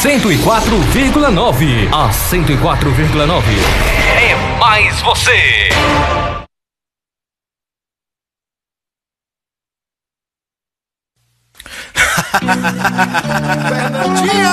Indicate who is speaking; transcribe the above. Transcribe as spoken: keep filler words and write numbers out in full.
Speaker 1: cento e quatro vírgula nove. A cento e quatro vírgula nove é mais você.
Speaker 2: Fernandinha!